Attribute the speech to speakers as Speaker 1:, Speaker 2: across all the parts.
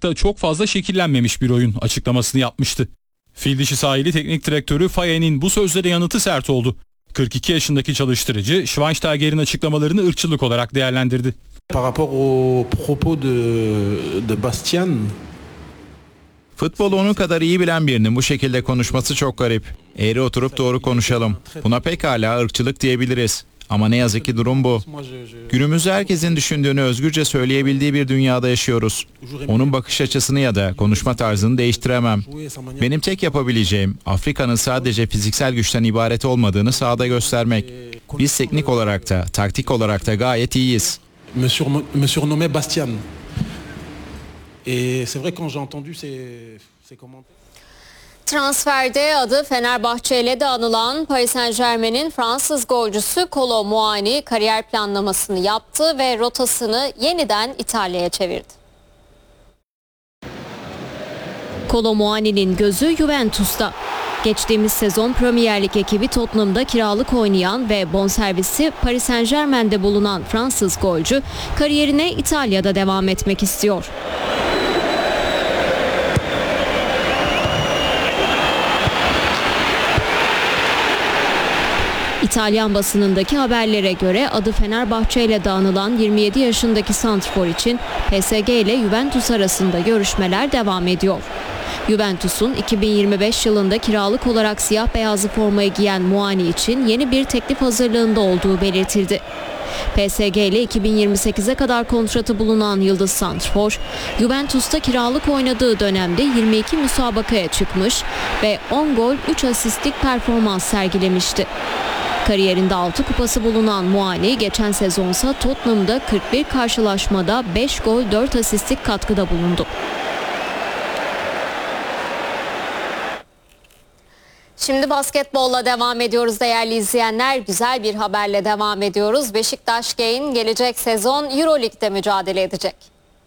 Speaker 1: da çok fazla şekillenmemiş bir oyun açıklamasını yapmıştı. Fildişi sahili teknik direktörü Faye'nin bu sözlere yanıtı sert oldu. 42 yaşındaki çalıştırıcı Schweinsteiger'in açıklamalarını ırkçılık olarak değerlendirdi.
Speaker 2: Par rapport aux propos de Bastian.
Speaker 3: Futbolu onun kadar iyi bilen birinin bu şekilde konuşması çok garip. Eğri oturup doğru konuşalım. Buna pekala ırkçılık diyebiliriz. Ama ne yazık ki durum bu. Günümüzde herkesin düşündüğünü özgürce söyleyebildiği bir dünyada yaşıyoruz. Onun bakış açısını ya da konuşma tarzını değiştiremem. Benim tek yapabileceğim Afrika'nın sadece fiziksel güçten ibaret olmadığını sahada göstermek. Biz teknik olarak da taktik olarak da gayet iyiyiz.
Speaker 2: Me surnommait Bastian. Et c'est vrai quand j'ai entendu ces commentaires.
Speaker 4: Transferde adı Fenerbahçe ile de anılan Paris Saint-Germain'in Fransız golcüsü Kolo Muani kariyer planlamasını yaptı ve rotasını yeniden İtalya'ya çevirdi. Kolo Muani'nin gözü Juventus'ta. Geçtiğimiz sezon Premier Lig ekibi Tottenham'da kiralık oynayan ve bonservisi Paris Saint-Germain'de bulunan Fransız golcü kariyerine İtalya'da devam etmek istiyor. İtalyan basınındaki haberlere göre adı Fenerbahçe ile de anılan 27 yaşındaki santrfor için PSG ile Juventus arasında görüşmeler devam ediyor. Juventus'un 2025 yılında kiralık olarak siyah beyazlı formayı giyen Muani için yeni bir teklif hazırlığında olduğu belirtildi. PSG ile 2028'e kadar kontratı bulunan Yıldız santrfor, Juventus'ta kiralık oynadığı dönemde 22 müsabakaya çıkmış ve 10 gol 3 asistlik performans sergilemişti. Kariyerinde 6 kupası bulunan Muani geçen sezonsa Tottenham'da 41 karşılaşmada 5 gol 4 asistlik katkıda bulundu. Şimdi basketbolla devam ediyoruz değerli izleyenler. Güzel bir haberle devam ediyoruz. Beşiktaş Gain gelecek sezon Euroleague'de mücadele edecek.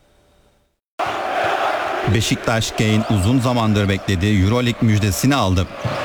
Speaker 5: Beşiktaş Gain uzun zamandır beklediği Euroleague müjdesini aldı.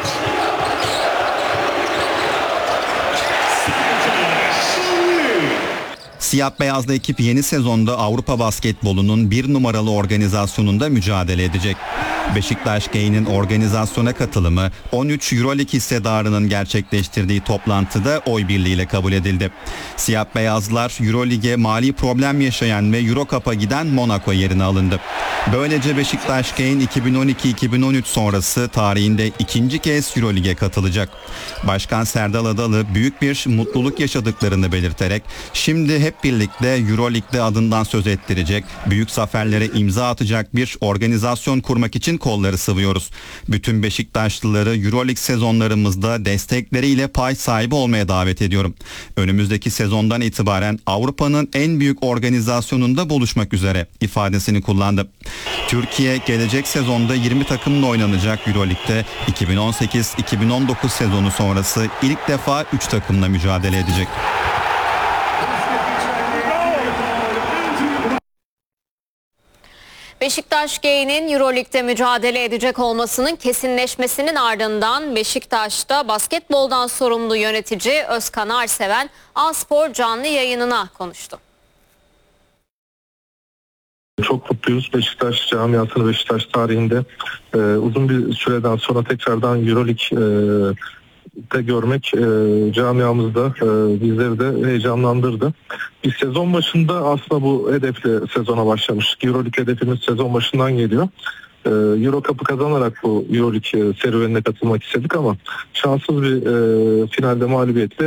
Speaker 5: Siyah beyazlı ekip yeni sezonda Avrupa basketbolunun bir numaralı organizasyonunda mücadele edecek. Beşiktaş Gain'in organizasyona katılımı 13 Euroleague hissedarının gerçekleştirdiği toplantıda oy birliğiyle kabul edildi. Siyah beyazlar Euroleague'e mali problem yaşayan ve Eurocup'a giden Monaco yerine alındı. Böylece Beşiktaş Gain 2012-2013 sonrası tarihinde ikinci kez Euroleague'e katılacak. Başkan Serdal Adalı büyük bir mutluluk yaşadıklarını belirterek şimdi hep birlikte Euroleague'de adından söz ettirecek, büyük zaferlere imza atacak bir organizasyon kurmak için kolları sıvıyoruz. Bütün Beşiktaşlıları Euroleague sezonlarımızda destekleriyle pay sahibi olmaya davet ediyorum. Önümüzdeki sezondan itibaren Avrupa'nın en büyük organizasyonunda buluşmak üzere ifadesini kullandı. Türkiye gelecek sezonda 20 takımla oynanacak Euroleague'de 2018-2019 sezonu sonrası ilk defa 3 takımla mücadele edecek.
Speaker 4: Beşiktaş Gain'in Euroleague'de mücadele edecek olmasının kesinleşmesinin ardından Beşiktaş'ta basketboldan sorumlu yönetici Özkan Arseven A-Spor canlı yayınına konuştu.
Speaker 6: Çok mutluyuz. Beşiktaş camiasını Beşiktaş tarihinde uzun bir süreden sonra tekrardan Euroleague'de görmek camiamızda bizleri de heyecanlandırdı. Biz sezon başında aslında bu hedefle sezona başlamıştık. Euroleague hedefimiz sezon başından geliyor. Eurocup'ı kazanarak bu Euroleague serüvenine katılmak istedik ama şanssız bir finalde mağlubiyetle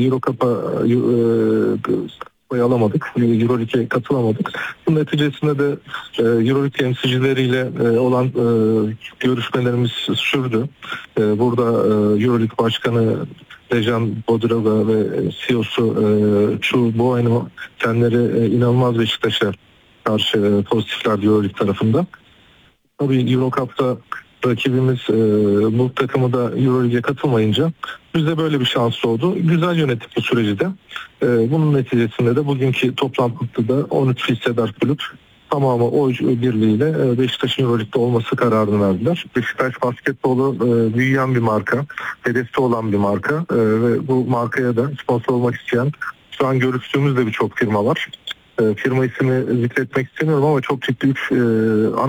Speaker 6: Eurocup'a alamadık. Euroleague'e katılamadık. Bunun neticesinde de Euroleague temsilcileriyle olan görüşmelerimiz sürdü. Burada Euroleague Başkanı Dejan Bodroga ve CEO'su Chu Bueno kendileri inanılmaz Beşiktaş'a karşı pozitifler Euroleague tarafında. Tabii Eurocup'ta rakibimiz bu takımı da Euroleague'e katılmayınca bize böyle bir şans oldu. Güzel yönettik bu süreci de. Bunun neticesinde de bugünkü toplantıda da 13 hissedar kulüp tamamı oy birliğiyle Beşiktaş'ın Euroleague'de olması kararını verdiler. Beşiktaş basketbolu büyüyen bir marka, hedefi olan bir marka ve bu markaya da sponsor olmak isteyen şu an görüştüğümüz de birçok firma var. Firma ismi zikretmek istemiyorum ama çok ciddi 3